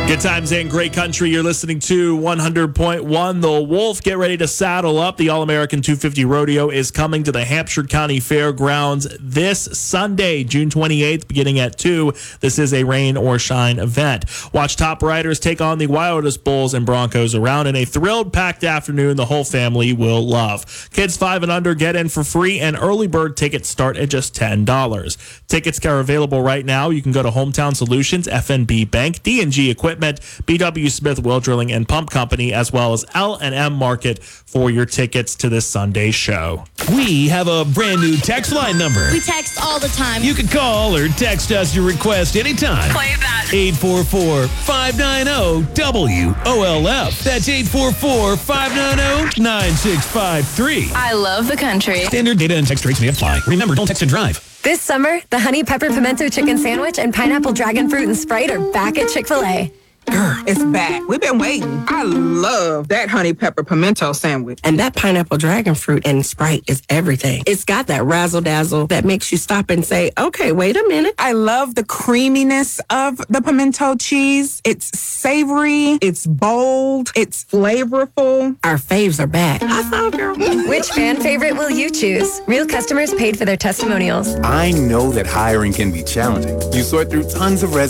Good times and great country. You're listening to 100.1 The Wolf. Get ready to saddle up. The All-American 250 Rodeo is coming to the Hampshire County Fairgrounds this Sunday, June 28th, beginning at 2. This is a rain or shine event. Watch top riders take on the wildest bulls and Broncos around in a thrilled, packed afternoon the whole family will love. Kids 5 and under get in for free, and early bird tickets start at just $10. Tickets are available right now. You can go to Hometown Solutions, FNB Bank, D&G Equipment, BW Smith Well Drilling and Pump Company, as well as L&M Market for your tickets to this Sunday show. We have a brand new text line number. We text all the time. You can call or text us your request anytime. Play that. 844-590-WOLF. That's 844-590-9653. I love the country. Standard data and text rates may apply. Remember, don't text and drive. This summer, the Honey Pepper Pimento Chicken Sandwich and Pineapple Dragon Fruit and Sprite are back at Chick-fil-A. Girl, it's back. We've been waiting. I love that honey pepper pimento sandwich. And that pineapple dragon fruit and Sprite is everything. It's got that razzle-dazzle that makes you stop and say, okay, wait a minute. I love the creaminess of the pimento cheese. It's savory. It's bold. It's flavorful. Our faves are back. I saw, girl. Which fan favorite will you choose? Real customers paid for their testimonials. I know that hiring can be challenging. You sort through tons of resumes